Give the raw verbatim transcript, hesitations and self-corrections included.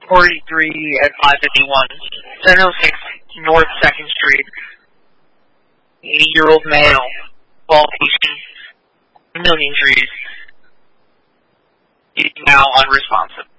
forty-three at five fifty-one. seven oh six North second Street. eighty-year-old male. twelve patients. A million trees. He's now unresponsive.